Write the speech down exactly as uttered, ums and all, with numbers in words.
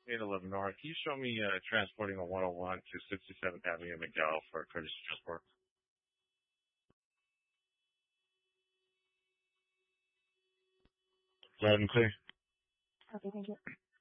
eight eleven North. Can you show me uh, transporting a one oh one to sixty-seventh Avenue McDowell for courtesy transport? Loud and clear. Okay, thank you.